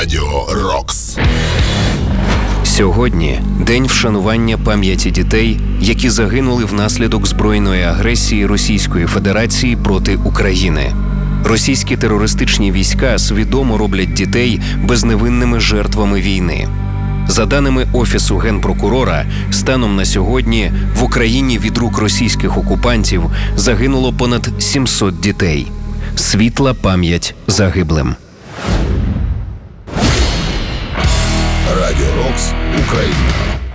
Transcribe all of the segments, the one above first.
Радіо Рокс. Сьогодні – день вшанування пам'яті дітей, які загинули внаслідок збройної агресії Російської Федерації проти України. Російські терористичні війська свідомо роблять дітей безневинними жертвами війни. За даними Офісу Генпрокурора, станом на сьогодні в Україні від рук російських окупантів загинуло понад 700 дітей. Світла пам'ять загиблим. Радіо Рокс, Україна.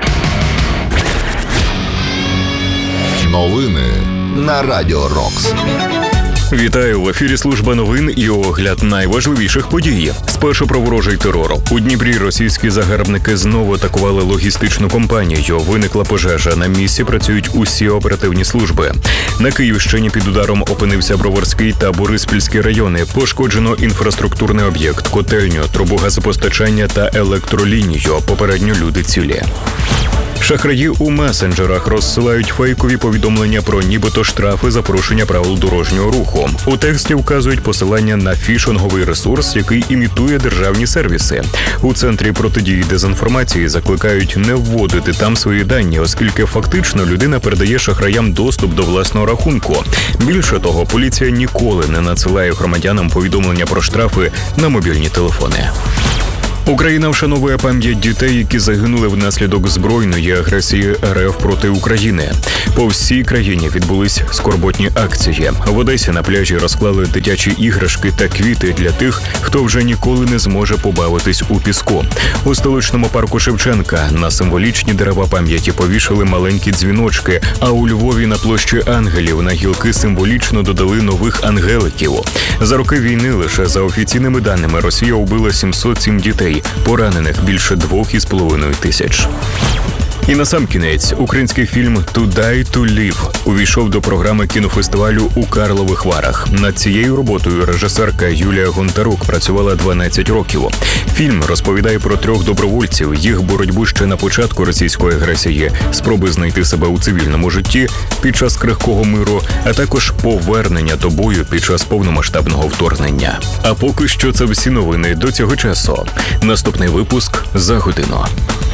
Новини на Радіо Рокс. Вітаю! В ефірі служба новин і огляд найважливіших подій. Спершу про ворожий терор. У Дніпрі російські загарбники знову атакували логістичну компанію. Виникла пожежа. На місці працюють усі оперативні служби. На Київщині під ударом опинився Броварський та Бориспільський райони. Пошкоджено інфраструктурний об'єкт, котельню, трубу газопостачання та електролінію. Попередньо люди цілі. Шахраї у месенджерах розсилають фейкові повідомлення про нібито штрафи за порушення правил дорожнього руху. У тексті вказують посилання на фішинговий ресурс, який імітує державні сервіси. У Центрі протидії дезінформації закликають не вводити там свої дані, оскільки фактично людина передає шахраям доступ до власного рахунку. Більше того, поліція ніколи не надсилає громадянам повідомлення про штрафи на мобільні телефони. Україна вшановує пам'ять дітей, які загинули внаслідок збройної агресії РФ проти України. По всій країні відбулись скорботні акції. В Одесі на пляжі розклали дитячі іграшки та квіти для тих, хто вже ніколи не зможе побавитись у піску. У столичному парку Шевченка на символічні дерева пам'яті повішали маленькі дзвіночки, а у Львові на площі Ангелів на гілки символічно додали нових ангеликів. За роки війни лише за офіційними даними Росія вбила 707 дітей. Поранених більше 2,5 тисяч. І насамкінець, український фільм «To Die to Live» увійшов до програми кінофестивалю у Карлових Варах. Над цією роботою режисерка Юлія Гонтарук працювала 12 років. Фільм розповідає про 3 добровольців, їх боротьбу ще на початку російської агресії, спроби знайти себе у цивільному житті під час крихкого миру, а також повернення до бою під час повномасштабного вторгнення. А поки що це всі новини до цього часу. Наступний випуск за годину.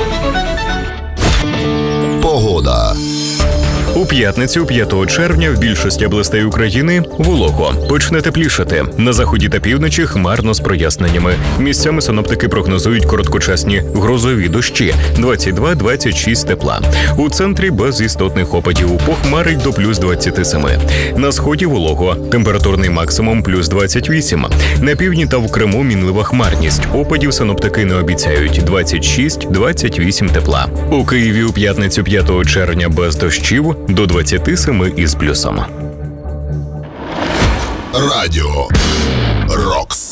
Погода. У п'ятницю, 5 червня, в більшості областей України волого. Почне теплішати. На заході та півночі хмарно з проясненнями. Місцями синоптики прогнозують короткочасні грозові дощі. 22-26 тепла. У центрі без істотних опадів. Похмарить до плюс 27. На сході волого. Температурний максимум плюс 28. На півдні та в Криму мінлива хмарність. Опадів синоптики не обіцяють. 26-28 тепла. У Києві у п'ятницю, 5 червня, без дощів. До 27 із плюсом. Радіо Рокс.